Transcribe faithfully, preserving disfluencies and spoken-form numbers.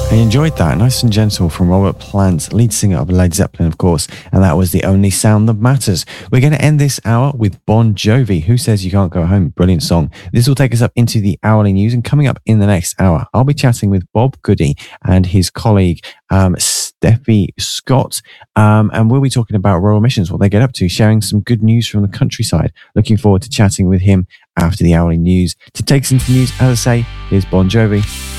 I enjoyed that. Nice and gentle from Robert Plant, lead singer of Led Zeppelin, of course. And that was The Only Sound That Matters. We're going to end this hour with Bon Jovi, Who Says You Can't Go Home. Brilliant song. This will take us up into the hourly news. And coming up in the next hour, I'll be chatting with Bob Goody and his colleague, um, Steffi Scott. Um, and we'll be talking about Royal Missions, what they get up to, sharing some good news from the countryside. Looking forward to chatting with him after the hourly news. To take us into news, as I say, here's Bon Jovi.